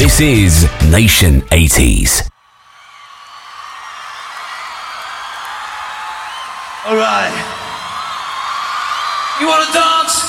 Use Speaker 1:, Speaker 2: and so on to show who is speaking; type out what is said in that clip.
Speaker 1: This is Nation 80s.
Speaker 2: All right. You want to dance?